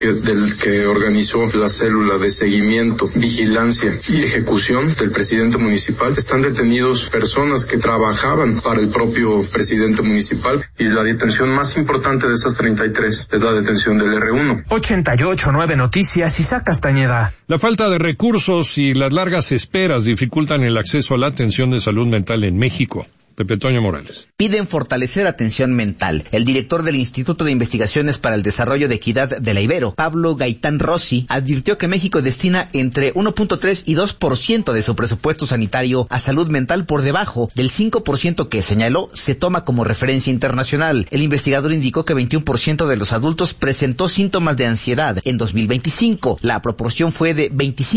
del que organizó la célula de seguimiento, vigilancia y ejecución del presidente municipal. Están detenidos personas que trabajaban para el propio presidente municipal, y la detención más importante de esas 33 es la detención del R1. 88.9 Noticias, Isaac Castañeda. La falta de recursos y las largas esperas dificultan el acceso a la atención de salud mental en México. Pepe Toño Morales. Piden fortalecer atención mental. El director del Instituto de Investigaciones para el Desarrollo de Equidad de la Ibero, Pablo Gaitán Rossi, advirtió que México destina entre 1.3 y 2% de su presupuesto sanitario a salud mental, por debajo del 5% que, señaló, se toma como referencia internacional. El investigador indicó que 21% de los adultos presentó síntomas de ansiedad en 2025. La proporción fue de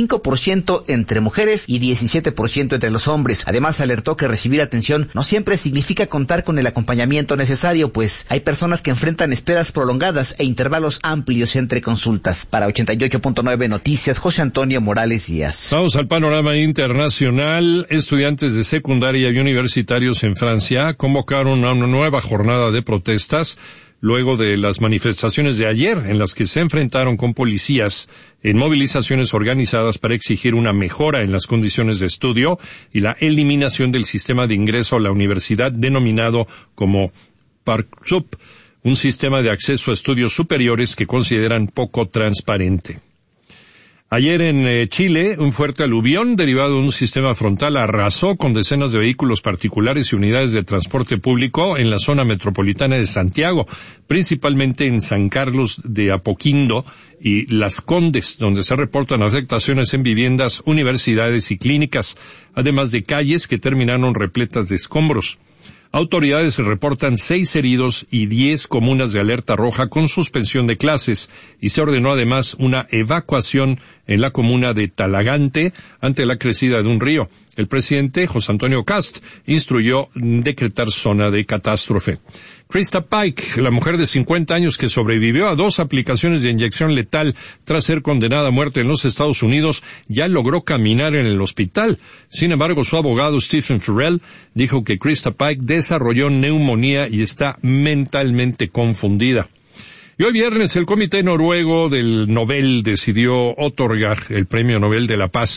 25% entre mujeres y 17% entre los hombres. Además, alertó que recibir atención no siempre significa contar con el acompañamiento necesario, pues hay personas que enfrentan esperas prolongadas e intervalos amplios entre consultas. Para 88.9 Noticias, José Antonio Morales Díaz. Vamos al panorama internacional. Estudiantes de secundaria y universitarios en Francia convocaron a una nueva jornada de protestas luego de las manifestaciones de ayer, en las que se enfrentaron con policías en movilizaciones organizadas para exigir una mejora en las condiciones de estudio y la eliminación del sistema de ingreso a la universidad denominado como Parcoursup, un sistema de acceso a estudios superiores que consideran poco transparente. Ayer en Chile, un fuerte aluvión derivado de un sistema frontal arrasó con decenas de vehículos particulares y unidades de transporte público en la zona metropolitana de Santiago, principalmente en San Carlos de Apoquindo y Las Condes, donde se reportan afectaciones en viviendas, universidades y clínicas, además de calles que terminaron repletas de escombros. Autoridades reportan 6 heridos y 10 comunas de alerta roja con suspensión de clases, y se ordenó además una evacuación en la comuna de Talagante ante la crecida de un río. El presidente José Antonio Kast instruyó decretar zona de catástrofe. Krista Pike, la mujer de 50 años que sobrevivió a 2 aplicaciones de inyección letal tras ser condenada a muerte en los Estados Unidos, ya logró caminar en el hospital. Sin embargo, su abogado Stephen Farrell dijo que Krista Pike desarrolló neumonía y está mentalmente confundida. Y hoy viernes el Comité Noruego del Nobel decidió otorgar el Premio Nobel de la Paz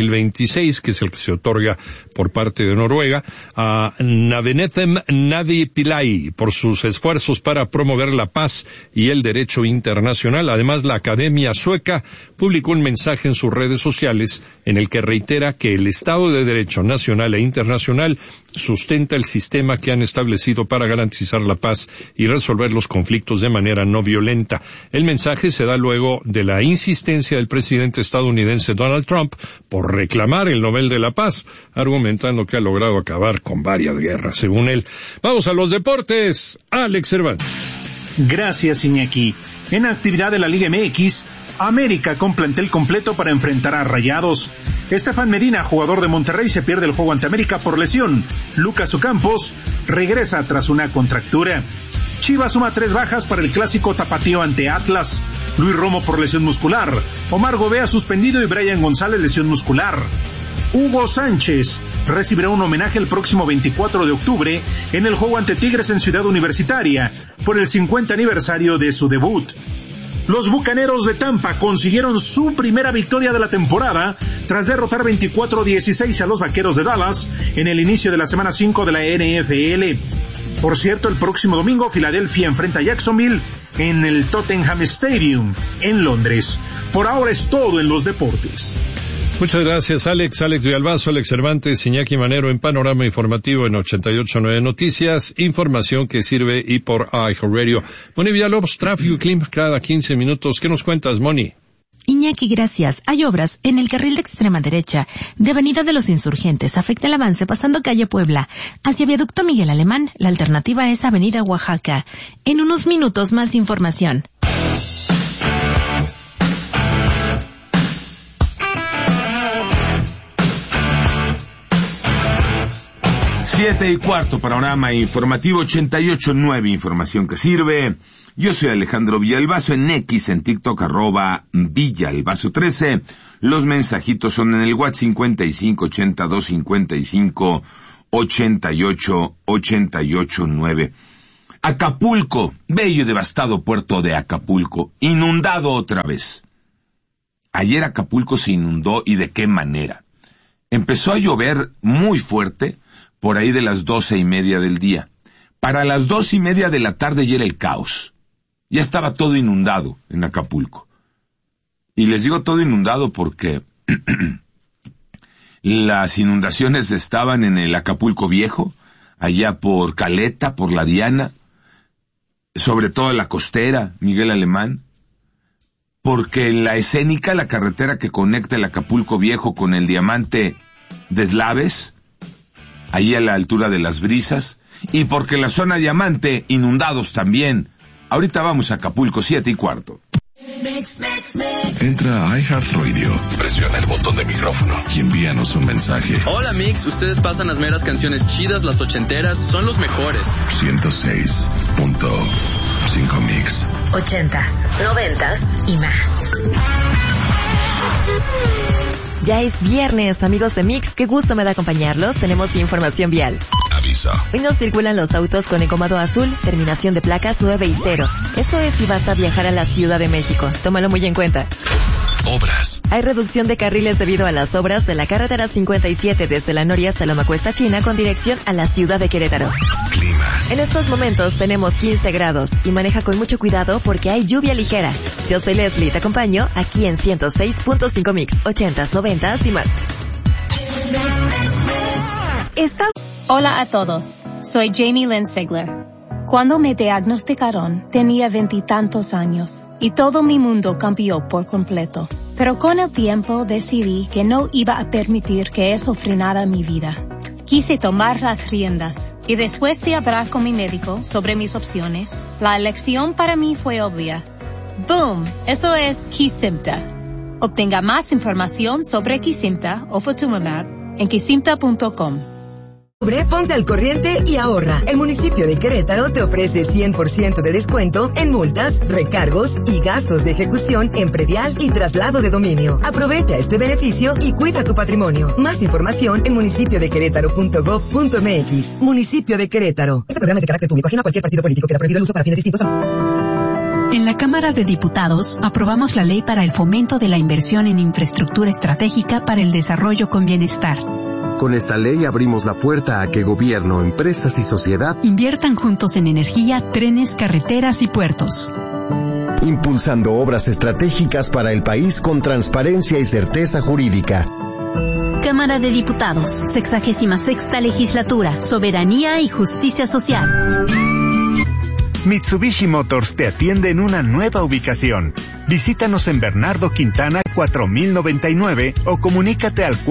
2026, que es el que se otorga por parte de Noruega, a Navenetem Navi Pillay por sus esfuerzos para promover la paz y el derecho internacional. Además, la Academia Sueca publicó un mensaje en sus redes sociales en el que reitera que el Estado de Derecho nacional e internacional sustenta el sistema que han establecido para garantizar la paz y resolver los conflictos de manera no violenta. El mensaje se da luego de la insistencia del presidente estadounidense Donald Trump por reclamar el Nobel de la Paz, argumentando que ha logrado acabar con varias guerras, según él. Vamos a los deportes. Alex Cervantes. Gracias, Iñaki. En actividad de la Liga MX, América con plantel completo para enfrentar a Rayados. Estefan Medina, jugador de Monterrey, se pierde el juego ante América por lesión. Lucas Ocampos regresa tras una contractura. Chivas suma 3 bajas para el clásico tapatío ante Atlas. Luis Romo por lesión muscular. Omar Gobea suspendido y Brian González lesión muscular. Hugo Sánchez recibirá un homenaje el próximo 24 de octubre en el juego ante Tigres en Ciudad Universitaria por el 50 aniversario de su debut. Los Bucaneros de Tampa consiguieron su primera victoria de la temporada tras derrotar 24-16 a los Vaqueros de Dallas en el inicio de la semana 5 de la NFL. Por cierto, el próximo domingo Filadelfia enfrenta a Jacksonville en el Tottenham Stadium en Londres. Por ahora es todo en los deportes. Muchas gracias, Alex Villalbazo, Alex Cervantes, Iñaki Manero en Panorama Informativo en 88.9 Noticias, información que sirve y por iHeartRadio. Moni Villalobos, tráfico y clima cada 15 minutos. ¿Qué nos cuentas, Moni? Iñaki, gracias. Hay obras en el carril de extrema derecha de Avenida de los Insurgentes. Afecta el avance pasando calle Puebla hacia Viaducto Miguel Alemán. La alternativa es Avenida Oaxaca. En unos minutos más información. 7:15, Panorama Informativo 88.9, información que sirve. Yo soy Alejandro Villalbazo, en X, en TikTok, @Villalbazo13. Los mensajitos son en el WhatsApp 5582558889. Acapulco, bello y devastado puerto de Acapulco, inundado otra vez. Ayer Acapulco se inundó, y de qué manera. Empezó a llover muy fuerte por ahí de las 12:30 del día. Para las 2:30 de la tarde ya era el caos. Ya estaba todo inundado en Acapulco. Y les digo todo inundado porque las inundaciones estaban en el Acapulco Viejo, allá por Caleta, por la Diana, sobre todo en la costera, Miguel Alemán, porque en la Escénica, la carretera que conecta el Acapulco Viejo con el Diamante de Eslaves, ahí a la altura de Las Brisas, y porque en la zona Diamante, inundados también. Ahorita vamos a Acapulco, 7:15. Entra a iHeartRadio, presiona el botón de micrófono y envíanos un mensaje. Hola Mix, ustedes pasan las meras canciones chidas, las ochenteras, son los mejores. 106.5 Mix. 80s, 90s y más. Ya es viernes, amigos de Mix, qué gusto me da acompañarlos. Tenemos información vial. Aviso. Hoy no circulan los autos con encomado azul, terminación de placas 9 y 0. Esto es si vas a viajar a la Ciudad de México. Tómalo muy en cuenta. Obras. Hay reducción de carriles debido a las obras de la carretera 57 desde la Noria hasta la Macuesta China con dirección a la ciudad de Querétaro. Clima. En estos momentos tenemos 15 grados y maneja con mucho cuidado porque hay lluvia ligera. Yo soy Leslie, te acompaño aquí en 106.5 Mix, 80s, 90s y más. Hola a todos, soy Jamie Lynn Sigler. Cuando me diagnosticaron, tenía 20 y tantos años y todo mi mundo cambió por completo. Pero con el tiempo decidí que no iba a permitir que eso frenara mi vida. Quise tomar las riendas y después de hablar con mi médico sobre mis opciones, la elección para mí fue obvia. ¡Boom! Eso es Kesimpta. Obtenga más información sobre Kesimpta o Ofatumumab en kesimpta.com. Ponte al corriente y ahorra. El municipio de Querétaro te ofrece 100% de descuento en multas, recargos y gastos de ejecución en predial y traslado de dominio. Aprovecha este beneficio y cuida tu patrimonio. Más información en municipiodequerétaro.gov.mx. Municipio de Querétaro. Este programa es de carácter público, ajeno a cualquier partido político. Queda prohibido el uso para fines distintos. En la Cámara de Diputados aprobamos la ley para el fomento de la inversión en infraestructura estratégica para el desarrollo con bienestar. Con esta ley abrimos la puerta a que gobierno, empresas y sociedad inviertan juntos en energía, trenes, carreteras y puertos. Impulsando obras estratégicas para el país con transparencia y certeza jurídica. Cámara de Diputados, 66ª Legislatura, Soberanía y Justicia Social. Mitsubishi Motors te atiende en una nueva ubicación. Visítanos en Bernardo Quintana 4099 o comunícate al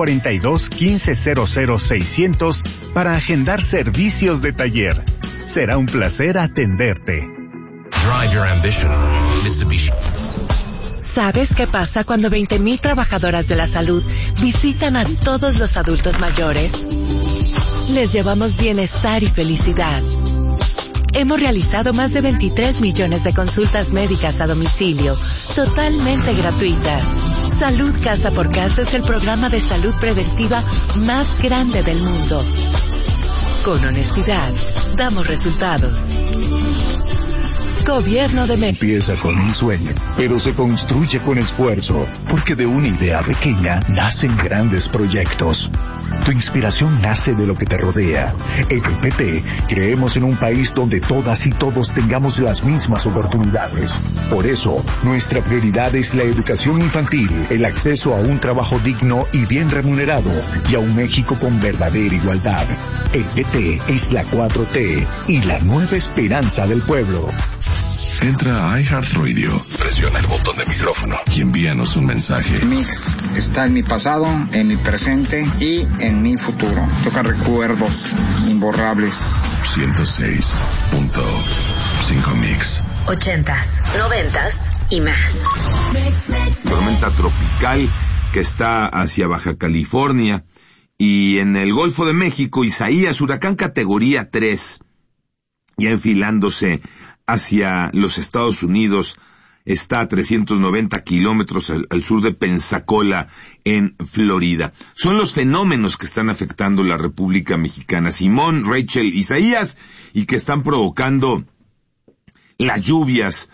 442-1500-600 para agendar servicios de taller. Será un placer atenderte. Drive your ambition. Mitsubishi. ¿Sabes qué pasa cuando 20,000 trabajadoras de la salud visitan a todos los adultos mayores? Les llevamos bienestar y felicidad. Hemos realizado más de 23 millones de consultas médicas a domicilio, totalmente gratuitas. Salud Casa por Casa es el programa de salud preventiva más grande del mundo. Con honestidad, damos resultados. Gobierno de México. Empieza con un sueño, pero se construye con esfuerzo, porque de una idea pequeña nacen grandes proyectos. Tu inspiración nace de lo que te rodea. En el PT creemos en un país donde todas y todos tengamos las mismas oportunidades. Por eso, nuestra prioridad es la educación infantil, el acceso a un trabajo digno y bien remunerado, y a un México con verdadera igualdad. El PT es la 4T y la nueva esperanza del pueblo. Entra a iHeartRadio, presiona el botón de micrófono y envíanos un mensaje. Mix está en mi pasado, en mi presente y en mi futuro. Toca recuerdos imborrables. 106.5 Mix. 80s, 90s y más. Tormenta tropical que está hacia Baja California y en el Golfo de México, Isaías, huracán categoría 3, ya enfilándose hacia los Estados Unidos está a 390 kilómetros al sur de Pensacola, en Florida. Son los fenómenos que están afectando la República Mexicana. Simón, Rachel, Isaías, y que están provocando las lluvias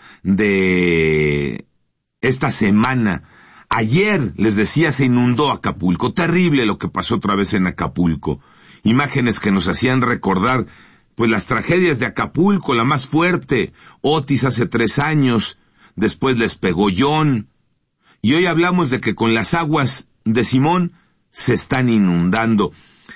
de esta semana. Ayer, les decía, se inundó Acapulco. Terrible lo que pasó otra vez en Acapulco. Imágenes que nos hacían recordar, pues, las tragedias de Acapulco, la más fuerte, Otis hace 3 años, después les pegó John, y hoy hablamos de que con las aguas de Simón se están inundando.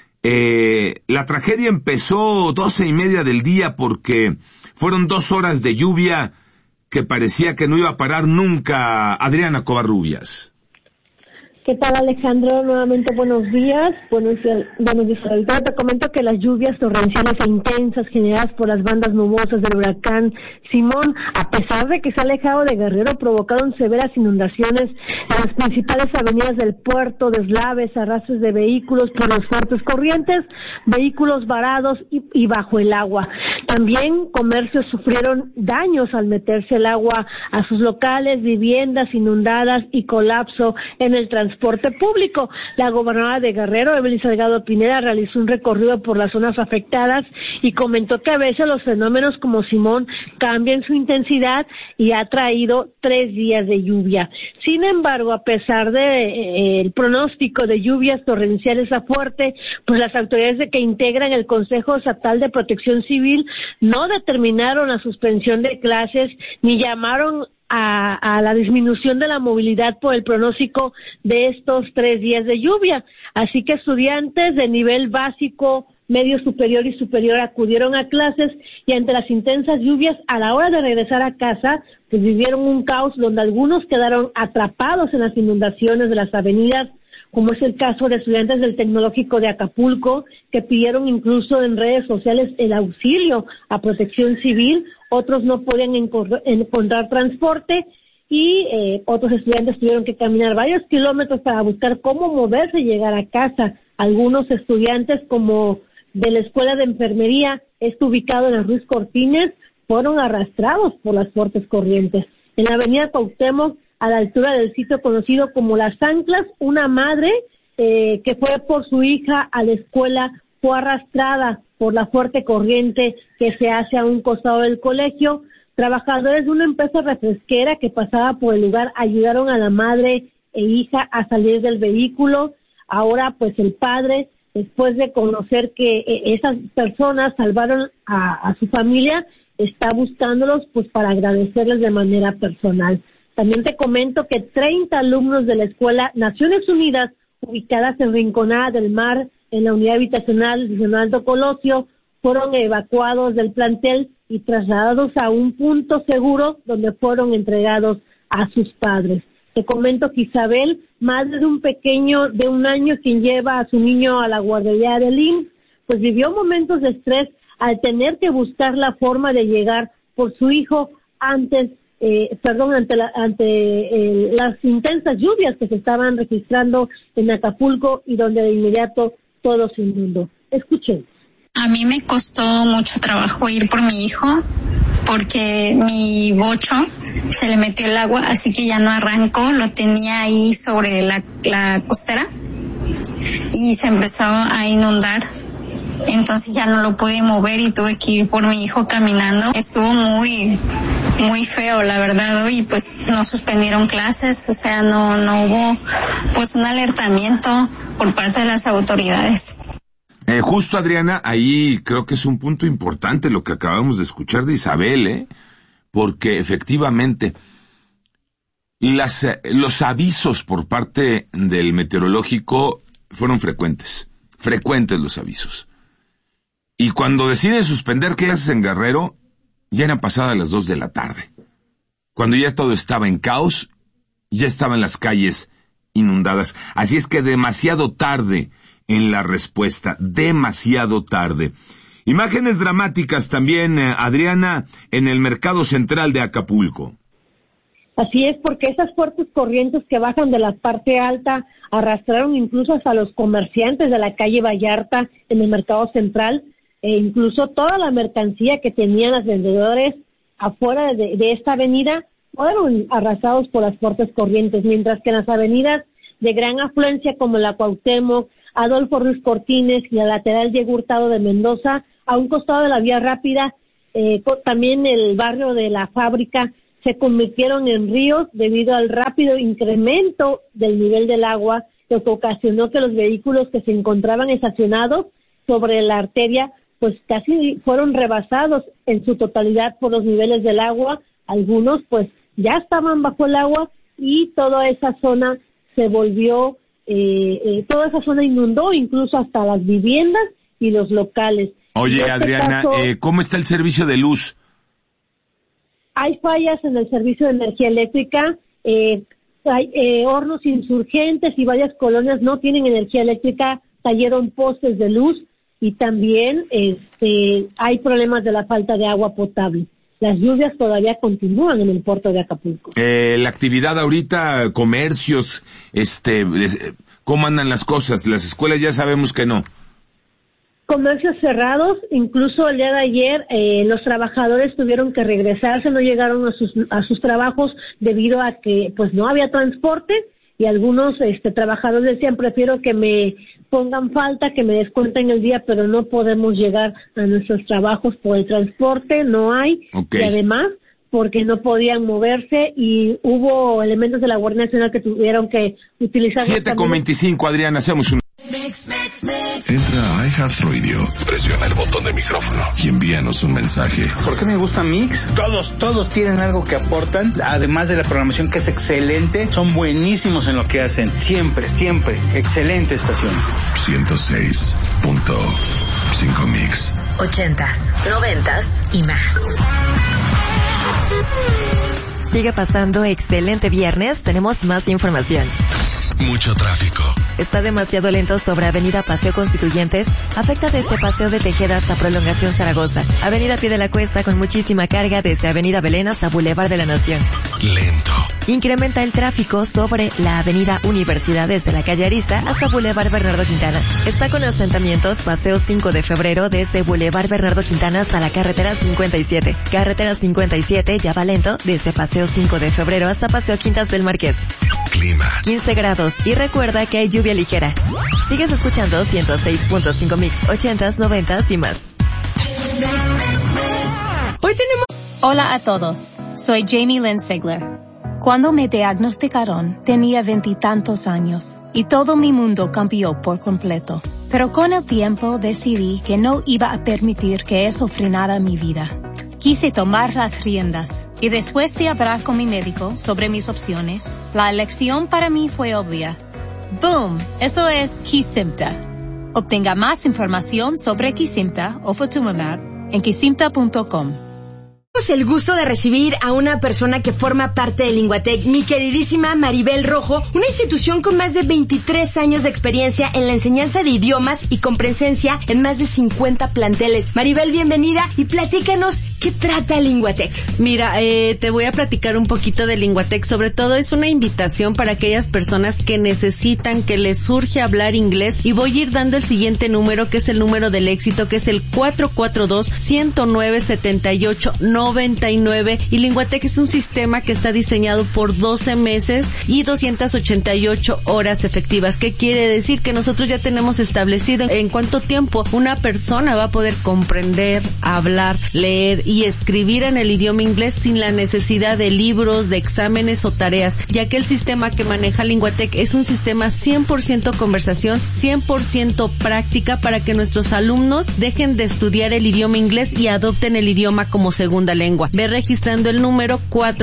La tragedia empezó 12:30 del día porque fueron 2 horas de lluvia que parecía que no iba a parar nunca. Adriana Covarrubias. ¿Qué tal, Alejandro? Nuevamente buenos días. Buenos días. Te comento que las lluvias torrenciales e intensas generadas por las bandas nubosas del huracán Simón, a pesar de que se ha alejado de Guerrero, provocaron severas inundaciones en las principales avenidas del puerto, deslaves, arrastres de vehículos por las fuertes corrientes, vehículos varados y bajo el agua. También comercios sufrieron daños al meterse el agua a sus locales, viviendas inundadas y colapso en el transporte público. La gobernadora de Guerrero, Evelyn Salgado Pineda, realizó un recorrido por las zonas afectadas y comentó que a veces los fenómenos como Simón cambian su intensidad y ha traído 3 días de lluvia. Sin embargo, a pesar de el pronóstico de lluvias torrenciales a fuerte, pues las autoridades que integran el Consejo Estatal de Protección Civil no determinaron la suspensión de clases ni llamaron a la disminución de la movilidad por el pronóstico de estos 3 días de lluvia. Así que estudiantes de nivel básico, medio superior y superior acudieron a clases y ante las intensas lluvias, a la hora de regresar a casa, pues vivieron un caos donde algunos quedaron atrapados en las inundaciones de las avenidas, como es el caso de estudiantes del Tecnológico de Acapulco, que pidieron incluso en redes sociales el auxilio a Protección Civil. Otros no podían encontrar transporte y otros estudiantes tuvieron que caminar varios kilómetros para buscar cómo moverse y llegar a casa. Algunos estudiantes, como de la Escuela de Enfermería, ubicado en la Ruiz Cortines, fueron arrastrados por las fuertes corrientes. En la avenida Cuauhtémoc, a la altura del sitio conocido como Las Anclas, una madre que fue por su hija a la escuela fue arrastrada por la fuerte corriente que se hace a un costado del colegio. Trabajadores de una empresa refresquera que pasaba por el lugar ayudaron a la madre e hija a salir del vehículo. Ahora, pues, el padre, después de conocer que esas personas salvaron a su familia, está buscándolos, pues, para agradecerles de manera personal. También te comento que 30 alumnos de la Escuela Naciones Unidas, ubicadas en Rinconada del Mar, en la unidad habitacional Leonardo Colosio, fueron evacuados del plantel y trasladados a un punto seguro donde fueron entregados a sus padres. Te comento que Isabel, madre de un pequeño de 1 año quien lleva a su niño a la guardería del IMSS, pues vivió momentos de estrés al tener que buscar la forma de llegar por su hijo ante las intensas lluvias que se estaban registrando en Acapulco y donde de inmediato todo se inundó. Escuchen. A mí me costó mucho trabajo ir por mi hijo porque mi bocho se le metió el agua, así que ya no arrancó, lo tenía ahí sobre la costera y se empezó a inundar. Entonces ya no lo pude mover y tuve que ir por mi hijo caminando. Estuvo muy feo, la verdad, y pues no suspendieron clases, o sea, no hubo pues un alertamiento por parte de las autoridades. Justo, Adriana, ahí creo que es un punto importante lo que acabamos de escuchar de Isabel, porque efectivamente los avisos por parte del meteorológico fueron frecuentes los avisos. Y cuando deciden suspender clases en Guerrero, ya eran pasadas las 2 de la tarde. Cuando ya todo estaba en caos, ya estaban las calles inundadas. Así es que demasiado tarde en la respuesta, demasiado tarde. Imágenes dramáticas también, Adriana, en el mercado central de Acapulco. Así es, porque esas fuertes corrientes que bajan de la parte alta arrastraron incluso hasta los comerciantes de la calle Vallarta en el mercado central, e incluso toda la mercancía que tenían los vendedores afuera de esta avenida fueron arrasados por las fuertes corrientes, mientras que en las avenidas de gran afluencia como la Cuauhtémoc, Adolfo Ruiz Cortines y la lateral Diego Hurtado de Mendoza, a un costado de la vía rápida, también el barrio de la Fábrica, se convirtieron en ríos debido al rápido incremento del nivel del agua, lo que ocasionó que los vehículos que se encontraban estacionados sobre la arteria pues casi fueron rebasados en su totalidad por los niveles del agua. Algunos pues ya estaban bajo el agua y toda esa zona se volvió, toda esa zona inundó incluso hasta las viviendas y los locales. Oye, Adriana, ¿cómo está el servicio de luz? Hay fallas en el servicio de energía eléctrica, hay hornos insurgentes y varias colonias no tienen energía eléctrica, cayeron postes de luz y también hay problemas de la falta de agua potable. Las lluvias todavía continúan en el puerto de Acapulco. La actividad ahorita, comercios, ¿cómo andan las cosas? Las escuelas ya sabemos que no. Comercios cerrados, incluso el día de ayer los trabajadores tuvieron que regresarse, no llegaron a sus trabajos debido a que pues no había transporte y algunos trabajadores decían prefiero que me pongan falta, que me descuenten el día, pero no podemos llegar a nuestros trabajos por el transporte, no hay, y además porque no podían moverse y hubo elementos de la Guardia Nacional que tuvieron que utilizar... 7:25, Adriana, hacemos un... Entra a iHeartRadio, presiona el botón de micrófono y envíanos un mensaje. ¿Por qué me gusta Mix? Todos tienen algo que aportan, además de la programación que es excelente, son buenísimos en lo que hacen, siempre, excelente estación. 106.5 Mix. 80s, 90s y más. Sigue pasando excelente viernes, tenemos más información. Mucho tráfico. Está demasiado lento sobre Avenida Paseo Constituyentes. Afecta desde Paseo de Tejeda hasta Prolongación Zaragoza. Avenida Pie de la Cuesta con muchísima carga desde Avenida Belén hasta Boulevard de la Nación. Lento. Incrementa el tráfico sobre la Avenida Universidad desde la calle Arista hasta Boulevard Bernardo Quintana. Está con asentamientos Paseo 5 de Febrero desde Boulevard Bernardo Quintana hasta la Carretera 57. Carretera 57 ya va lento desde Paseo 5 de Febrero hasta Paseo Quintas del Marqués. Clima. 15 grados. Y recuerda que hay lluvia ligera. Sigues escuchando 106.5 Mix, 80s, 90s y más. Hoy tenemos... Hola a todos. Soy Jamie Lynn Sigler. Cuando me diagnosticaron, tenía 20 y tantos años y todo mi mundo cambió por completo. Pero con el tiempo decidí que no iba a permitir que eso frenara mi vida. Quise tomar las riendas y después de hablar con mi médico sobre mis opciones, la elección para mí fue obvia. ¡Boom! Eso es Kesimpta. Obtenga más información sobre Kesimpta o Ofatumumab en kesimpta.com. Tenemos el gusto de recibir a una persona que forma parte de Linguatec, mi queridísima Maribel Rojo, una institución con más de 23 años de experiencia en la enseñanza de idiomas y con presencia en más de 50 planteles. Maribel, bienvenida y platícanos qué trata Linguatec. Mira, te voy a platicar un poquito de Linguatec. Sobre todo es una invitación para aquellas personas que necesitan, que les surge hablar inglés, y voy a ir dando el siguiente número, que es el número del éxito, que es el 442-109-7899. Y Linguatec es un sistema que está diseñado por 12 meses y 288 horas efectivas. ¿Qué quiere decir? Que nosotros ya tenemos establecido en cuánto tiempo una persona va a poder comprender, hablar, leer y escribir en el idioma inglés sin la necesidad de libros, de exámenes o tareas, ya que el sistema que maneja Linguatec es un sistema 100% conversación, 100% práctica, para que nuestros alumnos dejen de estudiar el idioma inglés y adopten el idioma como segunda lengua. Ve registrando el número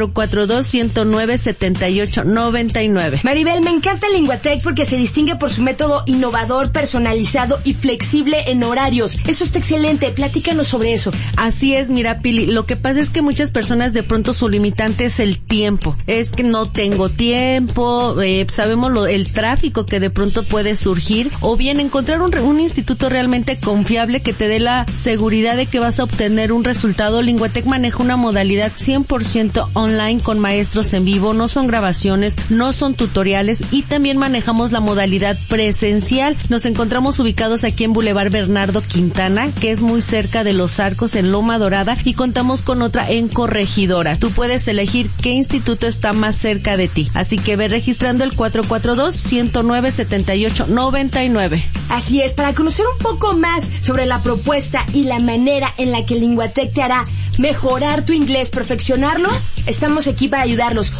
442-109-7899. Maribel, me encanta Linguatec porque se distingue por su método innovador, personalizado y flexible en horarios. Eso está excelente. Platícanos sobre eso. Así es, mira, Pili, lo que pasa es que muchas personas de pronto su limitante es el tiempo. Es que no tengo tiempo, sabemos el tráfico que de pronto puede surgir, o bien encontrar un instituto realmente confiable que te dé la seguridad de que vas a obtener un resultado. Linguatec maneja maneja una modalidad 100% online con maestros en vivo, no son grabaciones, no son tutoriales, y también manejamos la modalidad presencial. Nos encontramos ubicados aquí en Boulevard Bernardo Quintana, que es muy cerca de Los Arcos, en Loma Dorada, y contamos con otra en Corregidora. Tú puedes elegir qué instituto está más cerca de ti, así que ve registrando el 442-109-7899. Así es, para conocer un poco más sobre la propuesta y la manera en la que Linguatec te hará mejorar tu inglés, perfeccionarlo, estamos aquí para ayudarlos.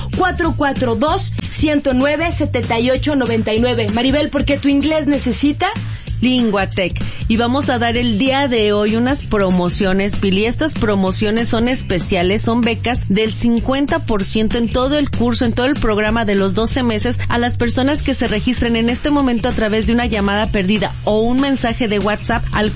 442-109-7899. Maribel, porque tu inglés necesita Linguatec. Y vamos a dar el día de hoy unas promociones, Pili. Estas promociones son especiales, son becas del 50% en todo el curso, en todo el programa de los 12 meses a las personas que se registren en este momento a través de una llamada perdida o un mensaje de WhatsApp al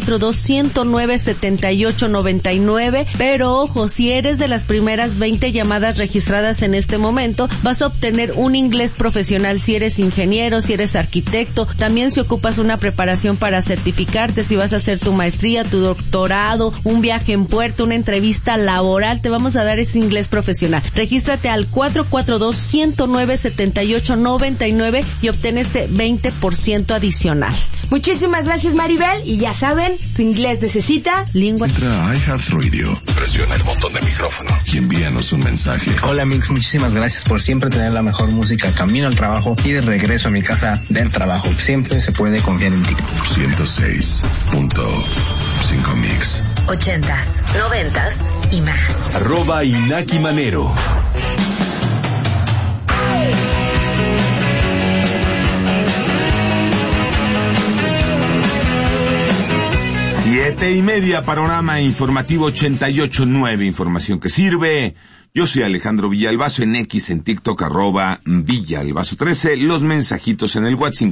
442-109-7899. Pero ojo, si eres de las primeras 20 llamadas registradas en este momento, vas a obtener un inglés profesional si eres ingeniero, si eres arquitecto, también si ocupas una preparación para certificarte, si vas a hacer tu maestría, tu doctorado, un viaje en puerto, una entrevista laboral, te vamos a dar ese inglés profesional. Regístrate al 442-109-7899 y obtén este 20% adicional. Muchísimas gracias, Maribel, y ya saben, tu inglés necesita Linguatec. Entra a iHeartRadio, presiona el botón de micrófono y envíanos un mensaje. Hola Mix, muchísimas gracias por siempre tener la mejor música camino al trabajo y de regreso a mi casa del trabajo. Siempre se puede confiar en ti. 106.5 Mix. 80s, 90s y más. @Inaki Manero. Siete y media, panorama informativo 88.9, información que sirve. Yo soy Alejandro Villalbazo, en X, en TikTok, @Villalbazo13, los mensajitos en el WhatsApp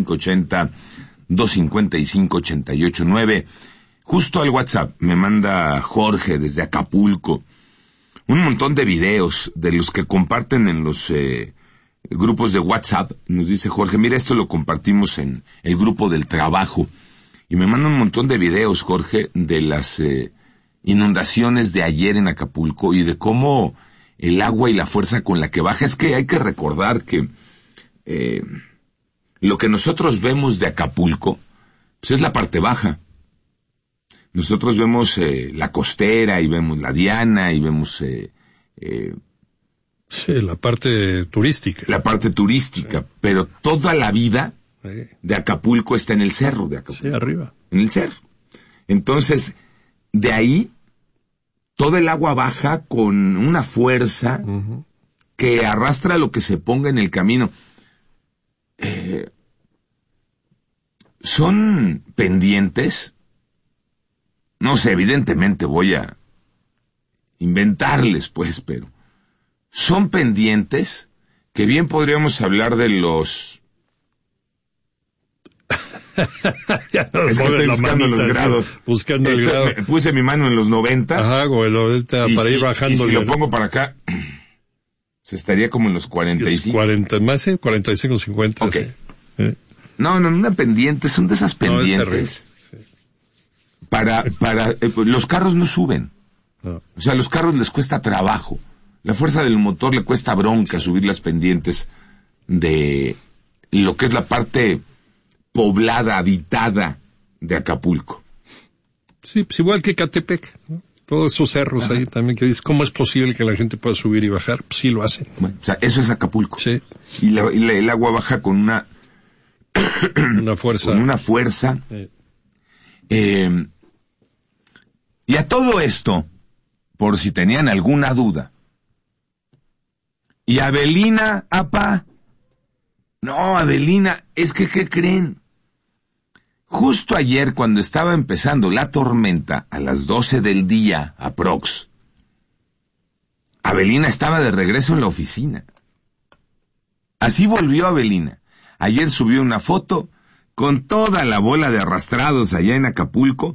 5580-255-889. Justo al WhatsApp me manda Jorge desde Acapulco un montón de videos de los que comparten en los grupos de WhatsApp. Nos dice Jorge, mira, esto lo compartimos en el grupo del trabajo. Y me manda un montón de videos, Jorge, de las inundaciones de ayer en Acapulco y de cómo el agua y la fuerza con la que baja. Es que hay que recordar que lo que nosotros vemos de Acapulco pues es la parte baja. Nosotros vemos la costera y vemos la Diana y vemos sí, la parte turística. La parte turística, sí. Pero toda la vida de Acapulco está en el cerro de Acapulco. Sí, arriba. En el cerro. Entonces, de ahí, todo el agua baja con una fuerza que arrastra lo que se ponga en el camino. Son pendientes. No sé, evidentemente voy a inventarles, pues, pero son pendientes que bien podríamos hablar de los... Ya es que estoy buscando los grados. Buscando el grado. Puse mi mano en los 90. Ajá, güey, para ir bajando. Y si lo pongo para acá, se estaría como en los 45. 40, más, 45, 50. Ok. Sí. No, una pendiente, son de esas pendientes. No, es terrible. Para los carros no suben. No. O sea, a los carros les cuesta trabajo. La fuerza del motor le cuesta bronca subir las pendientes de lo que es la parte poblada, habitada de Acapulco. Sí, pues igual que Catepec, ¿no? Todos esos cerros ahí también que dices, ¿cómo es posible que la gente pueda subir y bajar? Pues sí lo hacen. Bueno, o sea, eso es Acapulco. Sí. Y el agua baja con una fuerza. Con una fuerza. Sí. Y a todo esto, por si tenían alguna duda, ¿y Avelina, apa? No, Avelina, es que, ¿qué creen? Justo ayer, cuando estaba empezando la tormenta, a las 12 del día, aprox, Avelina estaba de regreso en la oficina. Así volvió Avelina. Ayer subió una foto con toda la bola de arrastrados allá en Acapulco.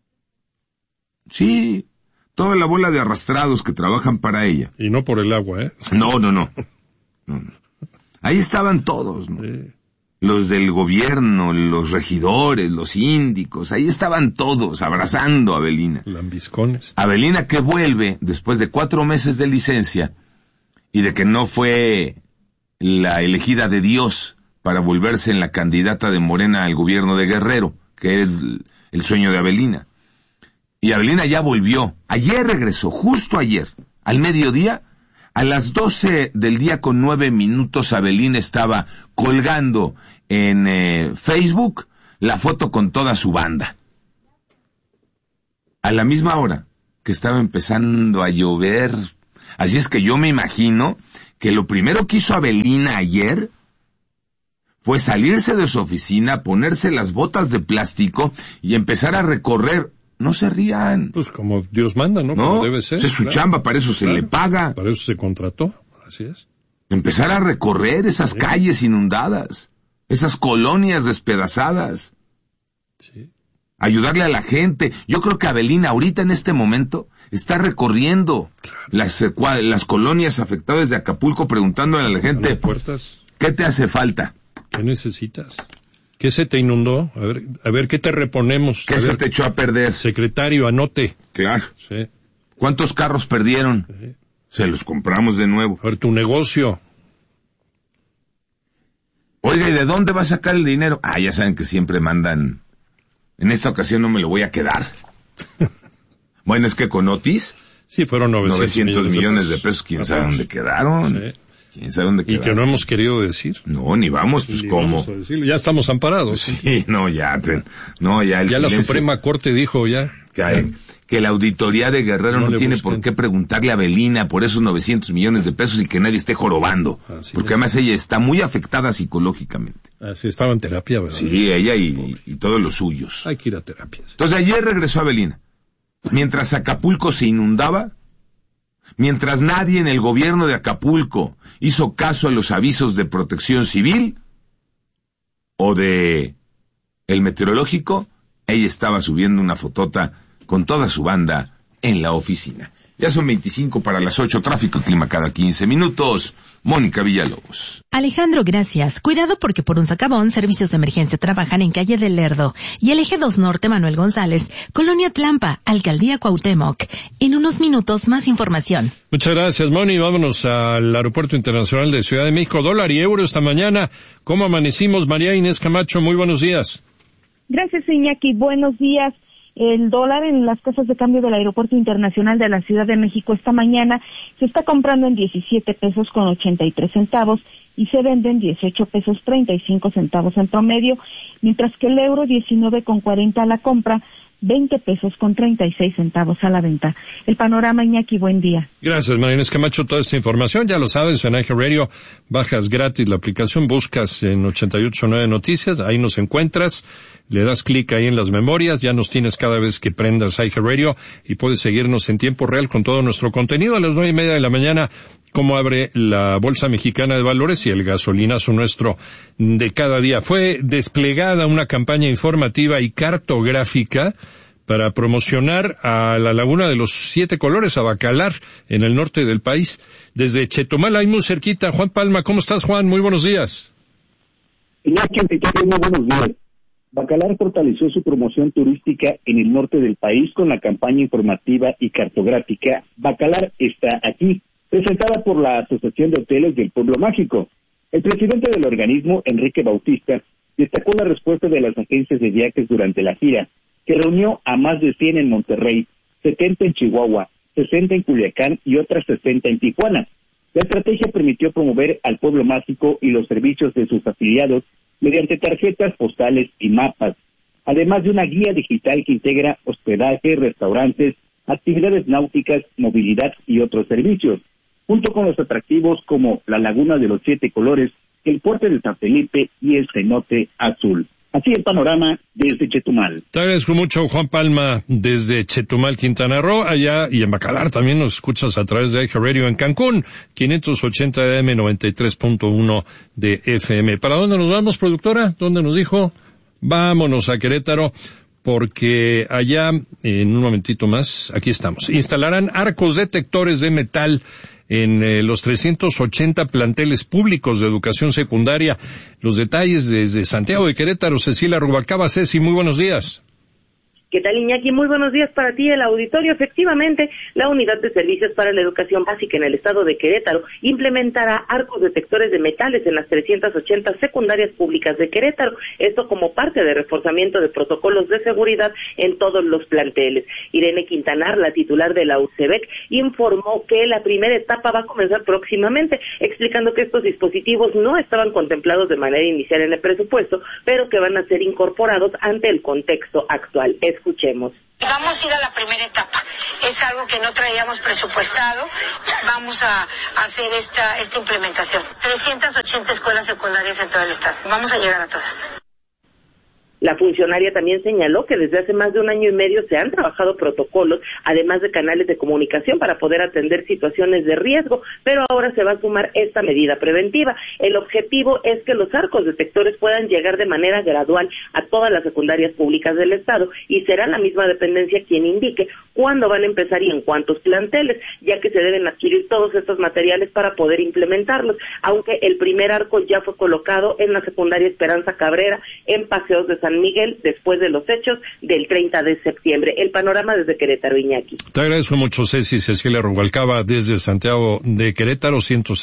Sí, toda la bola de arrastrados que trabajan para ella. Y no por el agua, ¿eh? No. Ahí estaban todos, ¿no? Sí. los del gobierno, los regidores, los síndicos, ahí estaban todos abrazando a Avelina. Lambiscones. Avelina que vuelve después de 4 meses de licencia y de que no fue la elegida de Dios para volverse en la candidata de Morena al gobierno de Guerrero, que es el sueño de Avelina. Y Avelina ya volvió. Ayer regresó, justo ayer, al mediodía. A las 12 del día con 9 minutos, Avelina estaba colgando en Facebook la foto con toda su banda. A la misma hora que estaba empezando a llover. Así es que yo me imagino que lo primero que hizo Avelina ayer fue salirse de su oficina, ponerse las botas de plástico y empezar a recorrer. No se rían. Pues como Dios manda, ¿no? Como debe ser. Es su chamba, para eso se le paga. Para eso se contrató, así es. Empezar a recorrer esas calles inundadas, esas colonias despedazadas. Sí. Ayudarle a la gente. Yo creo que Avelina ahorita en este momento está recorriendo las colonias afectadas de Acapulco, preguntándole a la gente, ¿qué te hace falta? ¿Qué necesitas? ¿Qué se te inundó? A ver, ¿qué te reponemos? ¿Qué se te echó a perder? Secretario, anote. Claro. Sí. ¿Cuántos carros perdieron? Sí. Se los compramos de nuevo. A ver, tu negocio. Oiga, ¿y de dónde va a sacar el dinero? Ya saben que siempre mandan. En esta ocasión no me lo voy a quedar. Bueno, es que con Otis. Sí, fueron 900 millones de pesos. ¿Quién sabe dónde quedaron? Sí. ¿Quién sabe dónde quedaron? Y que no hemos querido decir. No, ni vamos, pues ¿cómo? Ya estamos amparados. Sí, no, ya la Suprema Corte dijo ya. Que la auditoría de Guerrero no tiene por qué preguntarle a Avelina por esos 900 millones de pesos y que nadie esté jorobando. Porque además ella está muy afectada psicológicamente. Sí, estaba en terapia, ¿verdad? Sí, ella y todos los suyos. Hay que ir a terapia. Entonces ayer regresó Avelina. Mientras Acapulco se inundaba, mientras nadie en el gobierno de Acapulco hizo caso a los avisos de Protección Civil o de el meteorológico, ella estaba subiendo una fotota con toda su banda en la oficina. Ya son 25 para las 8, tráfico y clima cada 15 minutos. Mónica Villalobos. Alejandro, gracias. Cuidado porque por un socavón, servicios de emergencia trabajan en Calle del Lerdo y el Eje 2 Norte Manuel González, Colonia Tlampa, Alcaldía Cuauhtémoc. En unos minutos, más información. Muchas gracias, Moni. Vámonos al Aeropuerto Internacional de Ciudad de México. Dólar y euro esta mañana. ¿Cómo amanecimos? María Inés Camacho, muy buenos días. Gracias, Iñaki. Buenos días. El dólar en las casas de cambio del Aeropuerto Internacional de la Ciudad de México esta mañana se está comprando en 17 pesos con 83 centavos y se vende en 18 pesos 35 centavos en promedio, mientras que el euro 19 con 40 a la compra, 20 pesos con 36 centavos a la venta. El panorama, Iñaki, buen día. Gracias, María Inés Camacho. Toda esta información, ya lo sabes, en iHeartRadio, bajas gratis la aplicación, buscas en 88.9 Noticias, ahí nos encuentras, le das clic ahí en las memorias, ya nos tienes cada vez que prendas iHeartRadio y puedes seguirnos en tiempo real con todo nuestro contenido a las 9:30 de la mañana, cómo abre la Bolsa Mexicana de Valores y el gasolinazo nuestro de cada día. Fue desplegada una campaña informativa y cartográfica para promocionar a la Laguna de los 7 Colores, a Bacalar, en el norte del país. Desde Chetumal, ahí muy cerquita. Juan Palma, ¿cómo estás, Juan? Muy buenos días. Muy buenos días. Bacalar fortaleció su promoción turística en el norte del país con la campaña informativa y cartográfica Bacalar está aquí, presentada por la Asociación de Hoteles del Pueblo Mágico. El presidente del organismo, Enrique Bautista, destacó la respuesta de las agencias de viajes durante la gira, que reunió a más de 100 en Monterrey, 70 en Chihuahua, 60 en Culiacán y otras 60 en Tijuana. La estrategia permitió promover al pueblo mágico y los servicios de sus afiliados mediante tarjetas postales y mapas, además de una guía digital que integra hospedaje, restaurantes, actividades náuticas, movilidad y otros servicios, junto con los atractivos como la Laguna de los 7 Colores, el Puerto de San Felipe y el cenote azul. Así el panorama desde Chetumal. Te agradezco mucho, Juan Palma, desde Chetumal, Quintana Roo, allá, y en Bacalar también nos escuchas a través de iHeartRadio en Cancún, 580 de AM, 93.1 de FM. ¿Para dónde nos vamos, productora? ¿Dónde nos dijo? Vámonos a Querétaro, porque allá, en un momentito más, aquí estamos, instalarán arcos detectores de metal en los 380 planteles públicos de educación secundaria. Los detalles desde Santiago de Querétaro, Cecilia Rubalcaba. Ceci, muy buenos días. ¿Qué tal, Iñaki? Muy buenos días para ti, el auditorio. Efectivamente, la Unidad de Servicios para la Educación Básica en el estado de Querétaro implementará arcos detectores de metales en las 380 secundarias públicas de Querétaro. Esto como parte de reforzamiento de protocolos de seguridad en todos los planteles. Irene Quintanar, la titular de la UCEBEC, informó que la primera etapa va a comenzar próximamente, explicando que estos dispositivos no estaban contemplados de manera inicial en el presupuesto, pero que van a ser incorporados ante el contexto actual. Escuchemos. Vamos a ir a la primera etapa. Es algo que no traíamos presupuestado. Vamos a hacer esta implementación. 380 escuelas secundarias en todo el estado. Vamos a llegar a todas. La funcionaria también señaló que desde hace más de un año y medio se han trabajado protocolos, además de canales de comunicación para poder atender situaciones de riesgo, pero ahora se va a sumar esta medida preventiva. El objetivo es que los arcos detectores puedan llegar de manera gradual a todas las secundarias públicas del estado y será la misma dependencia quien indique cuándo van a empezar y en cuántos planteles, ya que se deben adquirir todos estos materiales para poder implementarlos, aunque el primer arco ya fue colocado en la secundaria Esperanza Cabrera, en Paseos de San Miguel, después de los hechos del 30 de septiembre. El panorama desde Querétaro, Iñaki. Te agradezco mucho, Ceci. Cecilia Rubalcaba desde Santiago de Querétaro,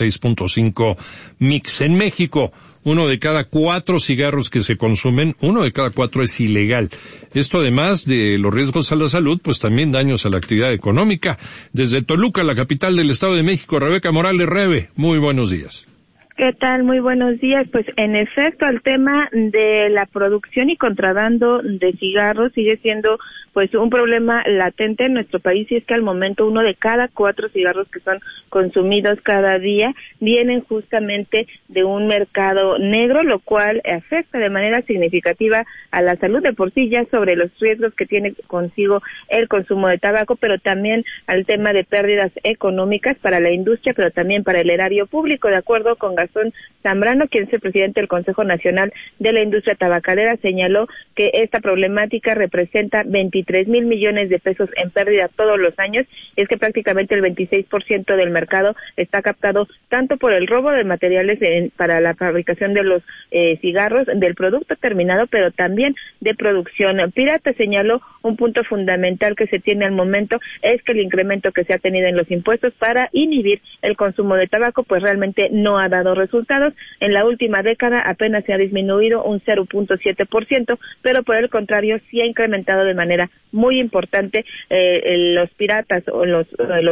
106.5 Mix. En México, 1 de cada 4 cigarros que se consumen, 1 de cada 4 es ilegal. Esto, además de los riesgos a la salud, pues también daños a la actividad económica. Desde Toluca, la capital del Estado de México, Rebeca Morales. Rebe, muy buenos días. ¿Qué tal? Muy buenos días. Pues en efecto, el tema de la producción y contrabando de cigarros sigue siendo pues un problema latente en nuestro país, y es que al momento 1 de cada 4 cigarros que son consumidos cada día vienen justamente de un mercado negro, lo cual afecta de manera significativa a la salud de por sí, ya sobre los riesgos que tiene consigo el consumo de tabaco, pero también al tema de pérdidas económicas para la industria, pero también para el erario público. De acuerdo con Gastón Zambrano, quien es el presidente del Consejo Nacional de la Industria Tabacalera, señaló que esta problemática representa 23,000 millones de pesos en pérdida todos los años. Es que prácticamente el 26% del mercado está captado tanto por el robo de materiales para la fabricación de los cigarros, del producto terminado, pero también de producción pirata. Señaló un punto fundamental que se tiene al momento es que el incremento que se ha tenido en los impuestos para inhibir el consumo de tabaco pues realmente no ha dado resultados. En la última década apenas se ha disminuido un 0.7%, pero por el contrario sí ha incrementado de manera muy importante los piratas o los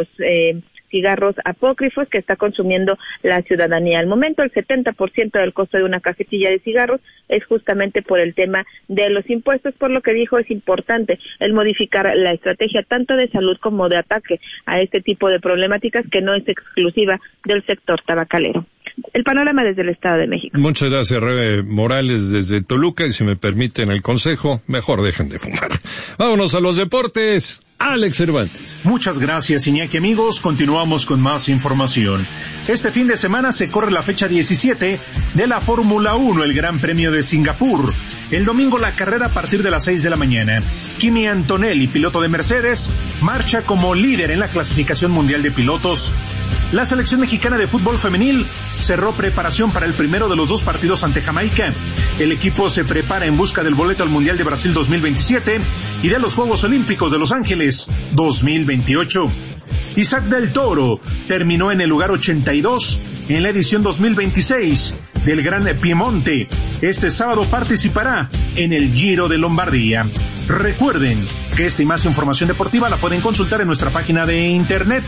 cigarros apócrifos que está consumiendo la ciudadanía. Al momento, el 70% del costo de una cajetilla de cigarros es justamente por el tema de los impuestos, por lo que dijo es importante el modificar la estrategia tanto de salud como de ataque a este tipo de problemáticas que no es exclusiva del sector tabacalero. El panorama desde el Estado de México. Muchas gracias, Rebe Morales, desde Toluca, y si me permiten el consejo, mejor dejen de fumar. Vámonos a los deportes. Alex Cervantes. Muchas gracias, Iñaki. Amigos, continuamos con más información. Este fin de semana se corre la fecha 17 de la Fórmula 1, el Gran Premio de Singapur. El domingo la carrera a partir de las 6 de la mañana. Kimi Antonelli, piloto de Mercedes, marcha como líder en la clasificación mundial de pilotos. La selección mexicana de fútbol femenil cerró preparación para el primero de los 2 partidos ante Jamaica. El equipo se prepara en busca del boleto al Mundial de Brasil 2027 y de los Juegos Olímpicos de Los Ángeles 2028. Isaac del Toro terminó en el lugar 82 en la edición 2026 del Gran Piemonte. Este sábado participará en el Giro de Lombardía. Recuerden que esta y más información deportiva la pueden consultar en nuestra página de internet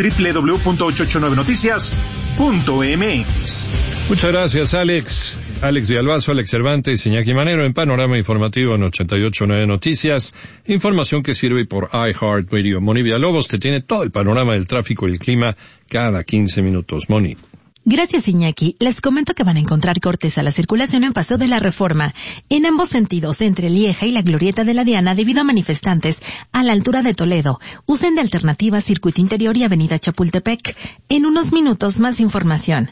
www.889noticias.mx. Muchas gracias, Alex. Alex Villalbazo, Alex Cervantes, Iñaki Manero en Panorama Informativo en 88.9 Noticias. Información que sirve por iHeartRadio. Moni Villalobos te tiene todo el panorama del tráfico y el clima cada 15 minutos. Moni. Gracias, Iñaki. Les comento que van a encontrar cortes a la circulación en Paseo de la Reforma, en ambos sentidos, entre Lieja y la Glorieta de la Diana, debido a manifestantes a la altura de Toledo. Usen de alternativa Circuito Interior y Avenida Chapultepec. En unos minutos, más información.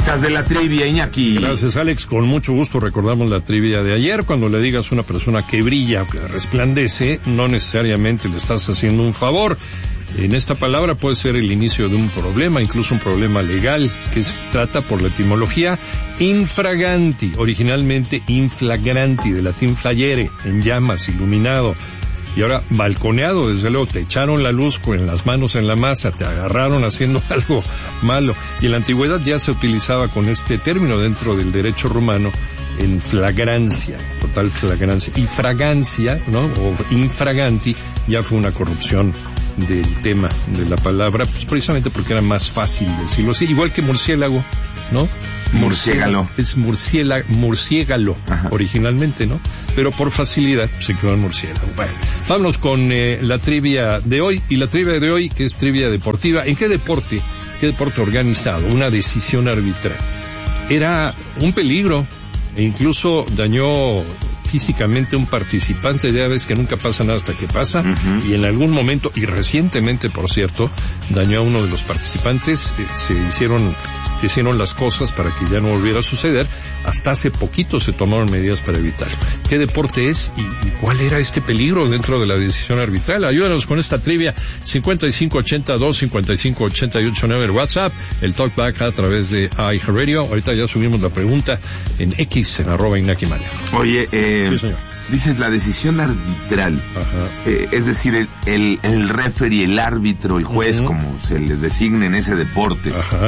preguntas de la trivia, Iñaki. Gracias, Alex. Con mucho gusto recordamos la trivia de ayer. Cuando le digas a una persona que brilla o que resplandece, no necesariamente le estás haciendo un favor. En esta palabra puede ser el inicio de un problema, incluso un problema legal, que se trata por la etimología infraganti, originalmente inflagranti, de latín flagere, en llamas, iluminado. Y ahora, balconeado, desde luego, te echaron la luz con las manos en la masa, te agarraron haciendo algo malo. Y en la antigüedad ya se utilizaba con este término dentro del derecho romano en flagrancia, total flagrancia. Y fragancia, ¿no? O infraganti, ya fue una corrupción del tema de la palabra, pues precisamente porque era más fácil decirlo así. Igual que murciélago, ¿no? Murciégalo. Es murciégalo, originalmente, ¿no? Pero por facilidad se quedó en murciélago. Bueno, vámonos con la trivia de hoy. Y la trivia de hoy, que es trivia deportiva. ¿En qué deporte organizado una decisión arbitral era un peligro e incluso dañó físicamente un participante? Ya ves que nunca pasa nada hasta que pasa, y en algún momento, y recientemente por cierto, dañó a uno de los participantes. Se hicieron las cosas para que ya no volviera a suceder. Hasta hace poquito se tomaron medidas para evitarlo. ¿Qué deporte es y cuál era este peligro dentro de la decisión arbitral? Ayúdanos con esta trivia. 5582-5588-9 el WhatsApp, el Talkback a través de iHeartRadio. Ahorita ya subimos la pregunta en X, en @Iñaki Manero. Oye, sí, señor. Dices la decisión arbitral, es decir, el referee, el árbitro, el juez, como se le designe en ese deporte,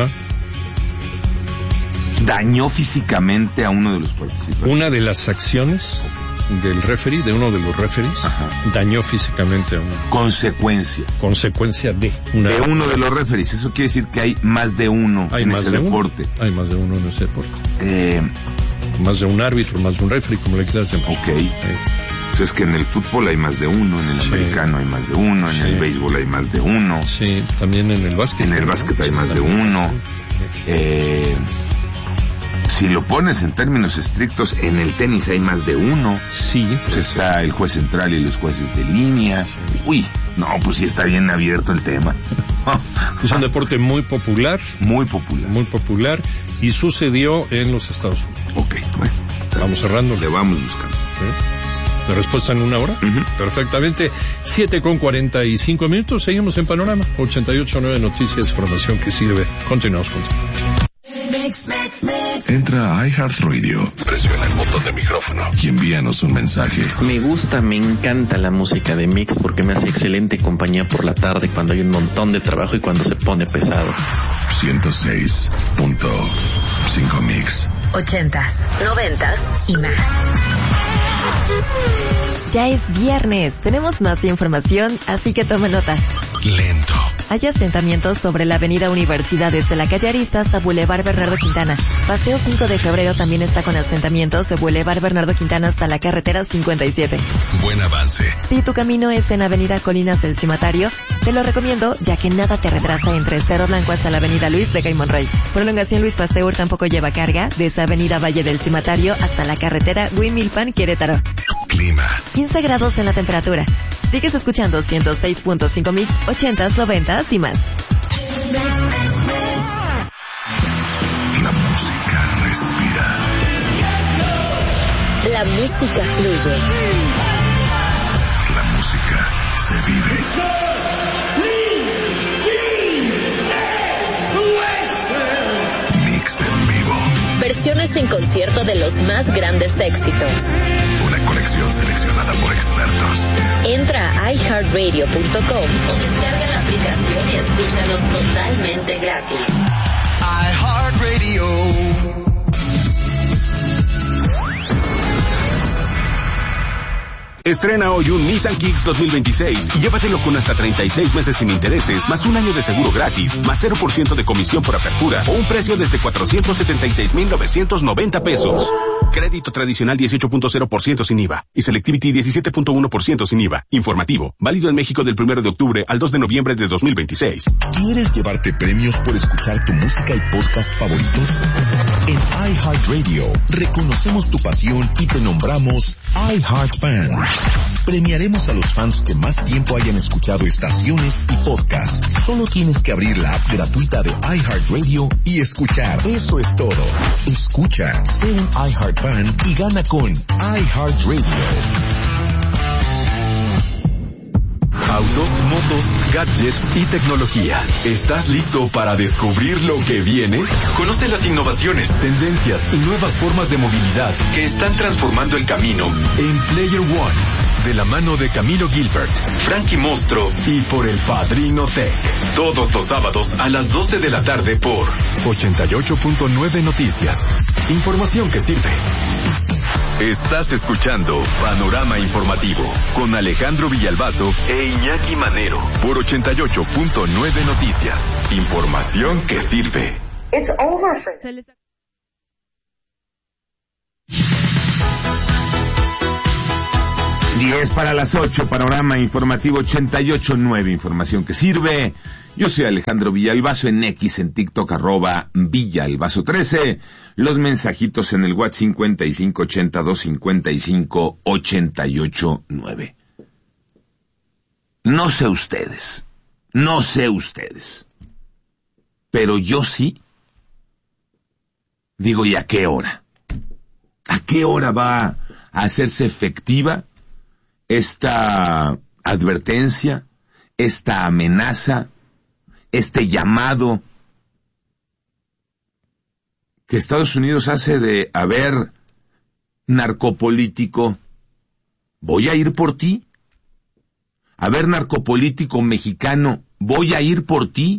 dañó físicamente a uno de los participantes. Una de las acciones del referee, de uno de los referees, dañó físicamente a uno. Consecuencia de uno de los referees. Eso quiere decir que hay más de uno en ese deporte. Hay más de uno en ese deporte. Más de un árbitro, más de un referee, como le quieras llamar. Entonces que en el fútbol hay más de uno, en el americano hay más de uno, en el béisbol hay más de uno. Sí, también en el básquet. En el básquet hay más de uno. Si lo pones en términos estrictos, en el tenis hay más de uno. Sí. Pues está el juez central y los jueces de línea. Sí. Uy, no, pues sí está bien abierto el tema. Es un deporte muy popular. Muy popular. Y sucedió en los Estados Unidos. Bueno. Vamos cerrando. Le vamos buscando. ¿La respuesta en una hora? Perfectamente. 7:45. Seguimos en Panorama. 88.9 Noticias, información que sirve. Continuamos contigo. Entra a iHeartRadio, presiona el botón de micrófono y envíanos un mensaje. Me encanta la música de Mix porque me hace excelente compañía por la tarde cuando hay un montón de trabajo y cuando se pone pesado. 106.5 Mix. 80s, 90s y más. Ya es viernes, tenemos más información, así que tome nota. Lento. Hay asentamientos sobre la avenida Universidad desde la calle Arista hasta Boulevard Bernardo Quintana. Paseo 5 de febrero también está con asentamientos de Boulevard Bernardo Quintana hasta la carretera 57. Buen avance. Si tu camino es en avenida Colinas del Cimatario, te lo recomiendo ya que nada te retrasa entre Cerro Blanco hasta la avenida Luis Vega y Monrey. Prolongación Luis Pasteur tampoco lleva carga desde avenida Valle del Cimatario hasta la carretera Huimilpan Querétaro. Clima. 15 grados en la temperatura. Sigues escuchando 106.5 Mix, 80s, 90s y más. La música respira. La música fluye. La música se vive. Mix en vivo. Versiones en concierto de los más grandes éxitos. Una colección seleccionada por expertos. Entra a iHeartRadio.com o descarga la aplicación y escúchanos totalmente gratis. iHeartRadio. Estrena hoy un Nissan Kicks 2026 y llévatelo con hasta 36 meses sin intereses, más un año de seguro gratis, más 0% de comisión por apertura o un precio desde 476,990 pesos. Crédito tradicional 18.0% sin IVA y Selectivity 17.1% sin IVA. Informativo, válido en México del 1 de octubre al 2 de noviembre de 2026. ¿Quieres llevarte premios por escuchar tu música y podcast favoritos? En iHeartRadio reconocemos tu pasión y te nombramos iHeartFan. Premiaremos a los fans que más tiempo hayan escuchado estaciones y podcasts. Solo tienes que abrir la app gratuita de iHeartRadio y escuchar. Eso es todo. Escucha, sé un iHeart fan y gana con iHeartRadio. Autos, motos, gadgets y tecnología. ¿Estás listo para descubrir lo que viene? Conoce las innovaciones, tendencias y nuevas formas de movilidad que están transformando el camino en Player One. De la mano de Camilo Gilbert, Frankie Mostro y por el Padrino Tech. Todos los sábados a las 12 de la tarde por 88.9 Noticias. Información que sirve. Estás escuchando Panorama Informativo con Alejandro Villalbazo e Iñaki Manero por 88.9 Noticias. Información que sirve. It's over for... 10 para las 8, Panorama Informativo 88.9, información que sirve. Yo soy Alejandro Villalbazo, en X, en TikTok, @Villalbazo13. Los mensajitos en el WhatsApp 5582558889. No sé ustedes, pero yo sí. Digo, ¿y a qué hora? ¿A qué hora va a hacerse efectiva esta advertencia, esta amenaza, este llamado que Estados Unidos hace de, a ver, narcopolítico, voy a ir por ti? A ver, narcopolítico mexicano, voy a ir por ti.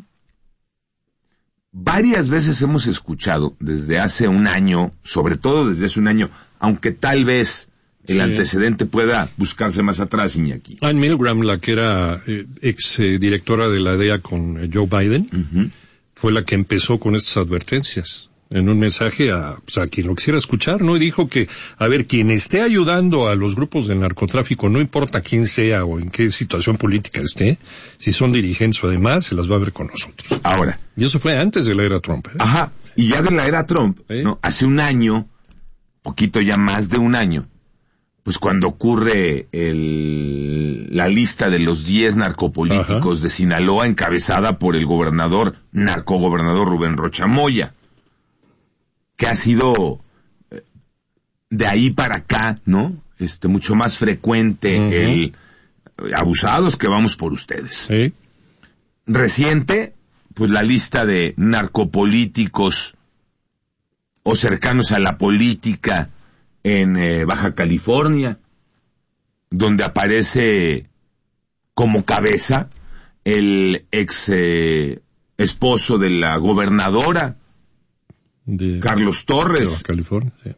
Varias veces hemos escuchado desde hace un año, sobre todo desde hace un año, aunque tal vez el antecedente pueda buscarse más atrás, Iñaki. Ann Milgram, la que era ex directora de la DEA con Joe Biden, fue la que empezó con estas advertencias en un mensaje a quien lo quisiera escuchar, ¿no? Y dijo que, a ver, quien esté ayudando a los grupos del narcotráfico, no importa quién sea o en qué situación política esté, si son dirigentes o demás, se las va a ver con nosotros. Ahora. Y eso fue antes de la era Trump, ¿eh? Ajá. Y ya de la era Trump, ¿no? Hace un año, poquito ya más de un año, pues cuando ocurre la lista de los 10 narcopolíticos de Sinaloa, encabezada por el narcogobernador Rubén Rocha Moya, que ha sido de ahí para acá, ¿no? Mucho más frecuente el abusados que vamos por ustedes. Reciente, pues la lista de narcopolíticos o cercanos a la política en Baja California, donde aparece como cabeza el ex esposo de la gobernadora, Carlos Torres. De Baja California, sí.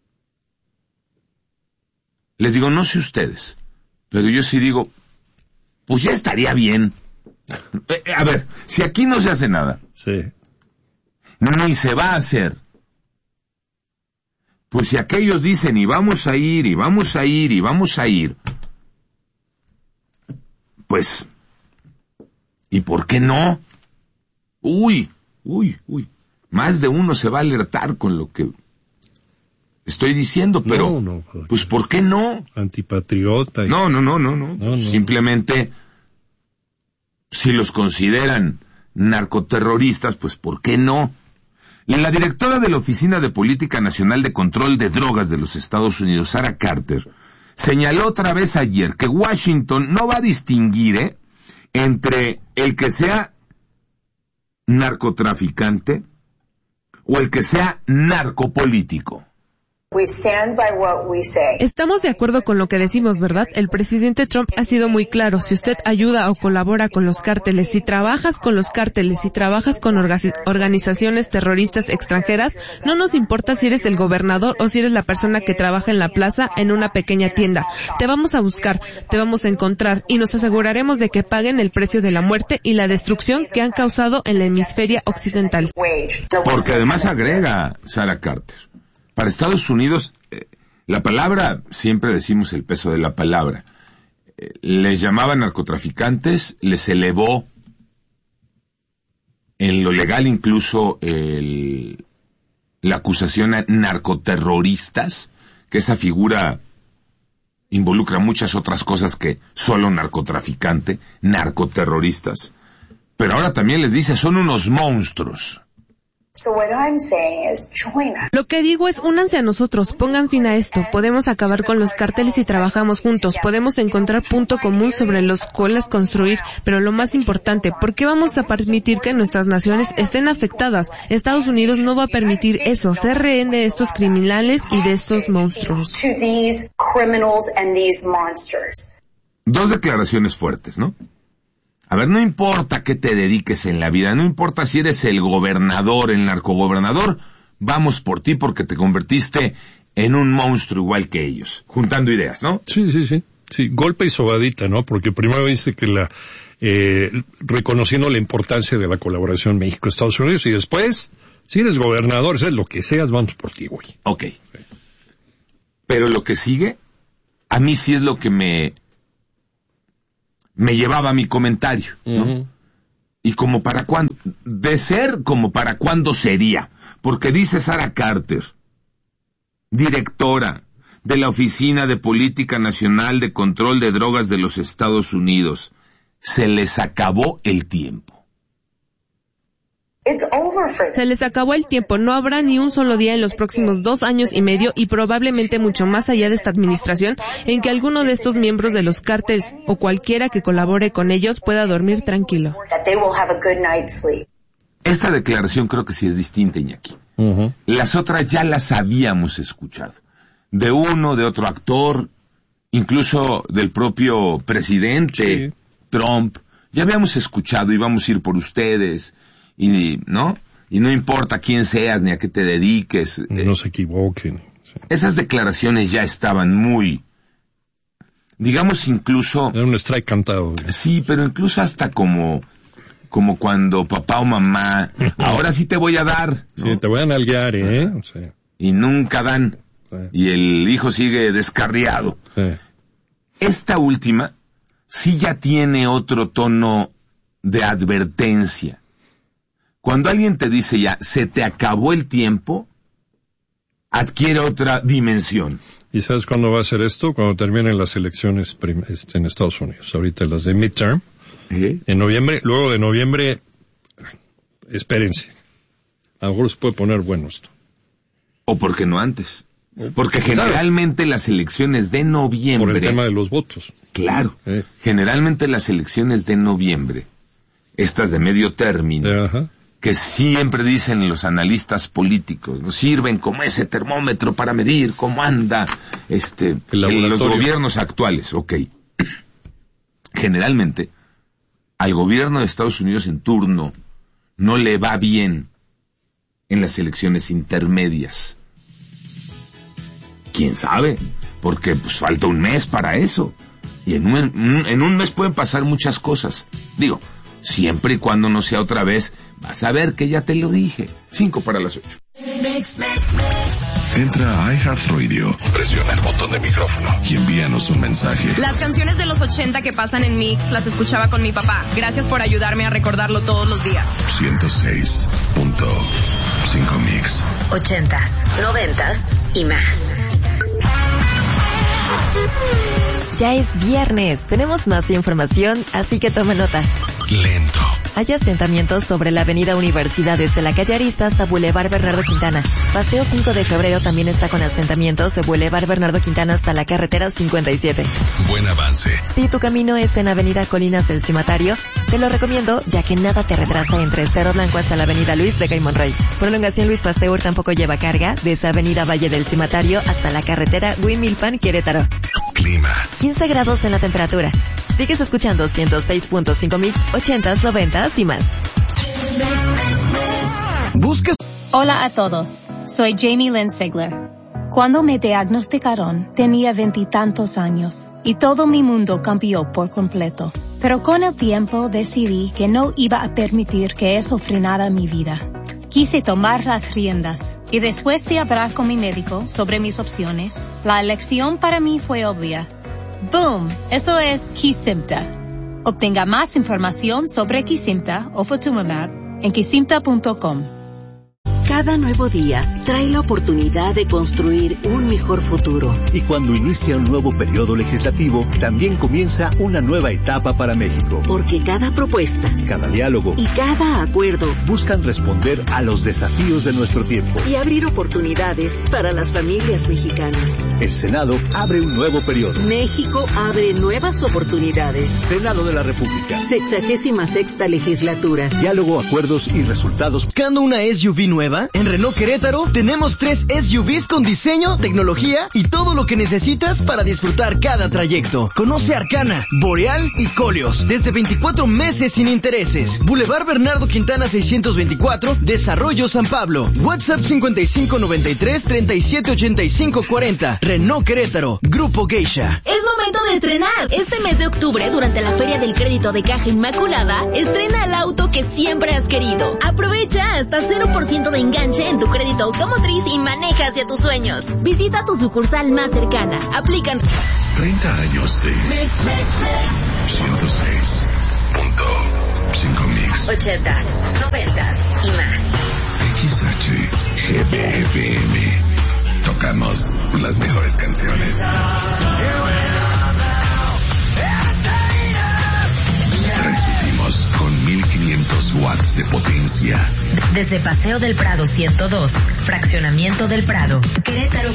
Les digo, no sé ustedes, pero yo sí digo, pues ya estaría bien. A ver, si aquí no se hace nada, ni se va a hacer, pues si aquellos dicen, y vamos a ir, y vamos a ir, y vamos a ir, pues, ¿y por qué no? Uy, más de uno se va a alertar con lo que estoy diciendo, pero, pues, ¿por qué no? Antipatriota. No. Simplemente, si los consideran narcoterroristas, pues, ¿por qué no? La directora de la Oficina de Política Nacional de Control de Drogas de los Estados Unidos, Sarah Carter, señaló otra vez ayer que Washington no va a distinguir entre el que sea narcotraficante o el que sea narcopolítico. Estamos de acuerdo con lo que decimos, ¿verdad? El presidente Trump ha sido muy claro. Si usted ayuda o colabora con los cárteles, si trabajas con los cárteles, si trabajas con organizaciones terroristas extranjeras, no nos importa si eres el gobernador o si eres la persona que trabaja en la plaza en una pequeña tienda. Te vamos a buscar, te vamos a encontrar y nos aseguraremos de que paguen el precio de la muerte y la destrucción que han causado en la hemisferia occidental. Porque además agrega Sarah Carter, para Estados Unidos, la palabra, siempre decimos el peso de la palabra, les llamaban narcotraficantes, les elevó en lo legal incluso la acusación a narcoterroristas, que esa figura involucra muchas otras cosas que solo narcotraficante, narcoterroristas. Pero ahora también les dice, son unos monstruos. Lo que digo es, únanse a nosotros, pongan fin a esto. Podemos acabar con los cárteles si trabajamos juntos. Podemos encontrar punto común sobre los cuales construir. Pero lo más importante, ¿por qué vamos a permitir que nuestras naciones estén afectadas? Estados Unidos no va a permitir eso, ser rehén de estos criminales y de estos monstruos. Dos declaraciones fuertes, ¿no? A ver, no importa qué te dediques en la vida, no importa si eres el gobernador, el narcogobernador, vamos por ti porque te convertiste en un monstruo igual que ellos, juntando ideas, ¿no? Sí, golpe y sobadita, ¿no? Porque primero dice que reconociendo la importancia de la colaboración México-Estados Unidos y después, si eres gobernador, sabes lo que seas, vamos por ti, güey. Ok. Pero lo que sigue, a mí sí es lo que me llevaba a mi comentario, ¿no? Uh-huh. Y como para cuándo, de ser como para cuándo sería, porque dice Sarah Carter, directora de la Oficina de Política Nacional de Control de Drogas de los Estados Unidos, se les acabó el tiempo. Se les acabó el tiempo, no habrá ni un solo día en los próximos 2 años y medio y probablemente mucho más allá de esta administración en que alguno de estos miembros de los cárteles o cualquiera que colabore con ellos pueda dormir tranquilo. Esta declaración creo que sí es distinta, Iñaki. Uh-huh. Las otras ya las habíamos escuchado. De uno, de otro actor, incluso del propio presidente Trump. Ya habíamos escuchado, y vamos a ir por ustedes. Y no importa quién seas ni a qué te dediques. No se equivoquen. Sí. Esas declaraciones ya estaban muy, digamos incluso... Era un strike cantado. Sí, pero incluso hasta como cuando papá o mamá, ahora sí te voy a dar, ¿no? Sí, te voy a nalguear, Sí. Y nunca dan. Sí. Y el hijo sigue descarriado. Sí. Esta última sí ya tiene otro tono de advertencia. Cuando alguien te dice ya, se te acabó el tiempo, adquiere otra dimensión. ¿Y sabes cuándo va a ser esto? Cuando terminen las elecciones en Estados Unidos. Ahorita las de midterm. En noviembre, luego de noviembre, espérense. A lo mejor se puede poner bueno esto. O porque no antes. Porque generalmente las elecciones de noviembre... Por el tema de los votos. Claro. Generalmente las elecciones de noviembre, estas de medio término... Ajá. Que siempre dicen los analistas políticos, nos sirven como ese termómetro para medir cómo anda los gobiernos actuales. Ok. Generalmente, al gobierno de Estados Unidos en turno no le va bien en las elecciones intermedias. ¿Quién sabe? Porque pues falta un mes para eso. Y en un mes pueden pasar muchas cosas. Digo, siempre y cuando no sea otra vez, vas a ver que ya te lo dije. 7:55. Entra a iHeartRadio, presiona el botón de micrófono y envíanos un mensaje. Las canciones de los 80 que pasan en Mix las escuchaba con mi papá. Gracias por ayudarme a recordarlo todos los días. 106.5 Mix. 80s, 90s y más. Ya es viernes, tenemos más información, así que toma nota. Lento. Hay asentamientos sobre la avenida Universidad desde la calle Arista hasta Boulevard Bernardo Quintana. Paseo 5 de febrero también está con asentamientos de Boulevard Bernardo Quintana hasta la carretera 57. Buen avance. Si tu camino es en avenida Colinas del Cimatario, te lo recomiendo ya que nada te retrasa entre Cerro Blanco hasta la avenida Luis Vega y Monroy. Prolongación Luis Pasteur tampoco lleva carga desde avenida Valle del Cimatario hasta la carretera Huimilpan Querétaro. Clima. 15 grados en la temperatura. Sigues escuchando 106.5 Mix, 80s, 90s y más. Hola a todos, soy Jamie Lynn Sigler. Cuando me diagnosticaron, tenía 20 y tantos años y todo mi mundo cambió por completo. Pero con el tiempo decidí que no iba a permitir que eso frenara mi vida. Quise tomar las riendas y después de hablar con mi médico sobre mis opciones, la elección para mí fue obvia. ¡Boom! Eso es Kesimpta. Obtenga más información sobre Kesimpta o Ofatumumab en kesimpta.com. Cada nuevo día trae la oportunidad de construir un mejor futuro. Y cuando inicia un nuevo periodo legislativo, también comienza una nueva etapa para México. Porque cada propuesta, cada diálogo y cada acuerdo buscan responder a los desafíos de nuestro tiempo y abrir oportunidades para las familias mexicanas. El Senado abre un nuevo periodo. México abre nuevas oportunidades. Senado de la República. 66ª legislatura. Diálogo, acuerdos y resultados. ¿Buscando una SUV nueva? En Renault Querétaro tenemos 3 SUVs con diseño, tecnología y todo lo que necesitas para disfrutar cada trayecto. Conoce Arcana, Boreal y Coleos desde 24 meses sin intereses. Boulevard Bernardo Quintana 624, Desarrollo San Pablo. WhatsApp 5593-378540. Renault Querétaro, Grupo Geisha. Es momento de estrenar. Este mes de octubre, durante la Feria del Crédito de Caja Inmaculada, estrena el auto que siempre has querido. Aprovecha hasta 0% de enganche en tu crédito automotriz y maneja hacia tus sueños. Visita tu sucursal más cercana. Aplican 30 años de 106.5 Mix. 80s, 90s y más. XHGBFM. Tocamos las mejores canciones. Transmitimos con 1500 watts de potencia. Desde Paseo del Prado 102, Fraccionamiento del Prado, Querétaro.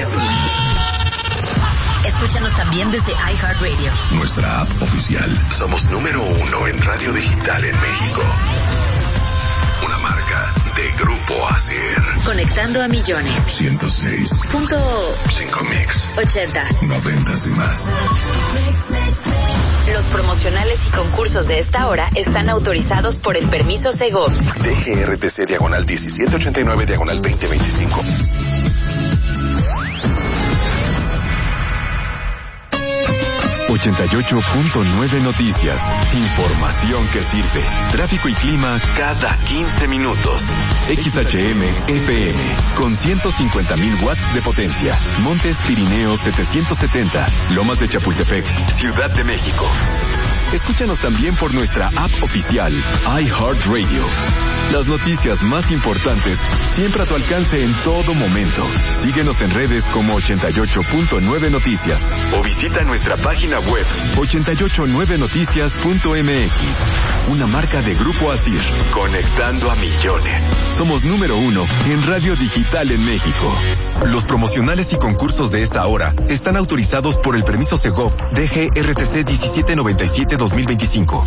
Escúchanos también desde iHeartRadio. Nuestra app oficial. Somos número 1 en radio digital en México. Una marca de Grupo ASIR. Conectando a millones. 106.5 Mix. 80s, 90s y más. Los promocionales y concursos de esta hora están autorizados por el permiso Segov. DGRTC diagonal 1789 diagonal 2025. ...88.9 Noticias. Información que sirve. Tráfico y clima cada 15 minutos. XHM FM. Con 150,000 watts de potencia. Montes Pirineos 770. Lomas de Chapultepec. Ciudad de México. Escúchanos también por nuestra app oficial. iHeartRadio. Las noticias más importantes siempre a tu alcance en todo momento. Síguenos en redes como 88.9 Noticias o visita nuestra página web 889noticias.mx. Una marca de Grupo ASIR, conectando a millones. Somos número 1 en radio digital en México. Los promocionales y concursos de esta hora están autorizados por el permiso Segov DGRTC 1797-2025.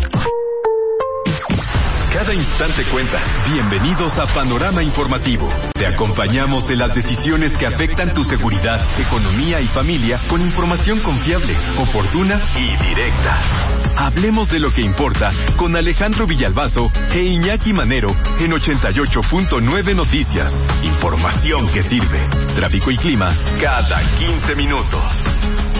Cada instante cuenta. Bienvenidos a Panorama Informativo. Te acompañamos en las decisiones que afectan tu seguridad, economía y familia con información confiable, oportuna y directa. Hablemos de lo que importa con Alejandro Villalbazo e Iñaki Manero en 88.9 Noticias. Información que sirve. Tráfico y clima cada 15 minutos.